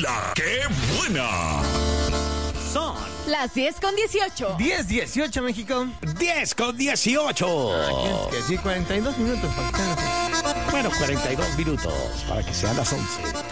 ¡La qué buena! Son las 10:18. 10:18, México. 10:18. Que sí, 42 minutos. Bueno, 42 minutos para que sean las 11.